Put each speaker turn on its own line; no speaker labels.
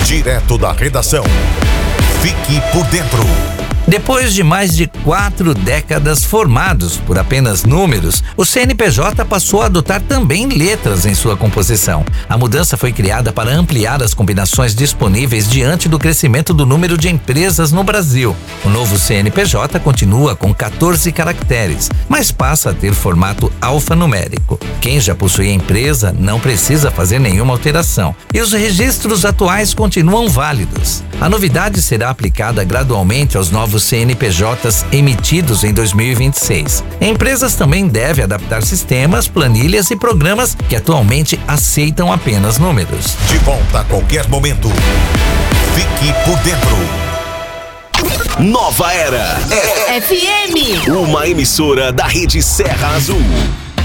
Direto da redação. Fique por dentro.
Depois de mais de 4 décadas formados por apenas números, o CNPJ passou a adotar também letras em sua composição. A mudança foi criada para ampliar as combinações disponíveis diante do crescimento do número de empresas no Brasil. O novo CNPJ continua com 14 caracteres, mas passa a ter formato alfanumérico. Quem já possui a empresa não precisa fazer nenhuma alteração e os registros atuais continuam válidos. A novidade será aplicada gradualmente aos novos CNPJs emitidos em 2026. Empresas também devem adaptar sistemas, planilhas e programas que atualmente aceitam apenas números.
De volta a qualquer momento. Fique por dentro.
Nova Era
FM.
Uma emissora da Rede Serra Azul.